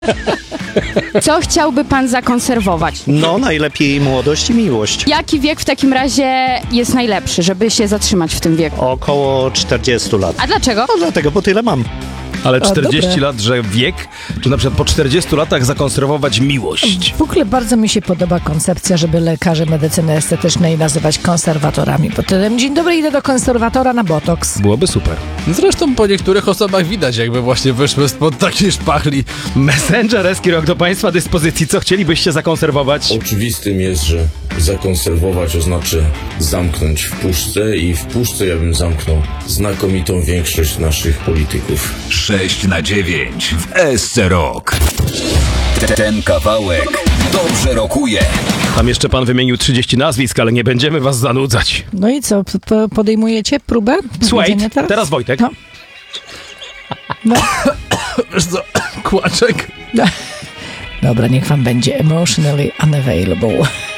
Co chciałby pan zakonserwować? No, najlepiej młodość i miłość. Jaki wiek w takim razie jest najlepszy, żeby się zatrzymać w tym wieku? Około 40 lat. A dlaczego? No dlatego, bo tyle mam. Ale 40 dobre. lat, że wiek, czy na przykład po 40 latach zakonserwować miłość. W ogóle bardzo mi się podoba koncepcja, żeby lekarze medycyny estetycznej nazywać konserwatorami. Bo tyle, dzień dobry, idę do konserwatora na botoks. Byłoby super. Zresztą po niektórych osobach widać, jakby właśnie wyszły spod takiej szpachli. Messenger Eskirok do Państwa dyspozycji. Co chcielibyście zakonserwować? Oczywistym jest, że zakonserwować oznacza zamknąć w puszce i w puszce ja bym zamknął znakomitą większość naszych polityków. 6/9 w SC Rock. Ten kawałek dobrze rokuje. Tam jeszcze pan wymienił 30 nazwisk, ale nie będziemy was zanudzać. No i co, podejmujecie próbę? Słuchaj, Powiedzenia teraz Wojtek. No. No. Wiesz co, Kłaczek? Dobra, niech wam będzie emotionally unavailable.